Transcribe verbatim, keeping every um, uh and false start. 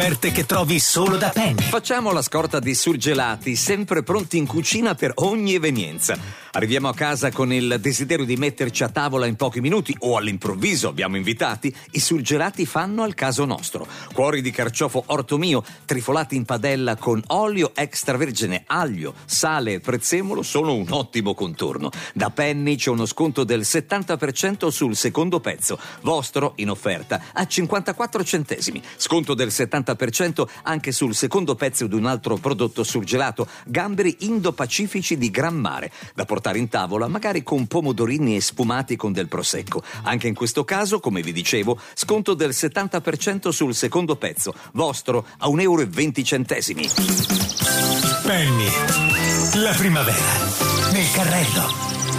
offerte che trovi solo da Penny. Facciamo la scorta di surgelati, sempre pronti in cucina per ogni evenienza. Arriviamo a casa con il desiderio di metterci a tavola in pochi minuti o all'improvviso abbiamo invitati. I surgelati fanno al caso nostro. Cuori di carciofo orto mio, trifolati in padella con olio extravergine, aglio, sale e prezzemolo sono un ottimo contorno. Da Penny c'è uno sconto del settanta per cento sul secondo pezzo, vostro in offerta a cinquantaquattro centesimi. Sconto del settanta per cento anche sul secondo pezzo di un altro prodotto surgelato, gamberi indo-pacifici di gran mare, da portare in tavola magari con pomodorini e sfumati con del prosecco. Anche in questo caso, come vi dicevo, sconto del settanta per cento sul secondo pezzo, vostro a un euro e venti centesimi. Penny, la primavera nel carrello.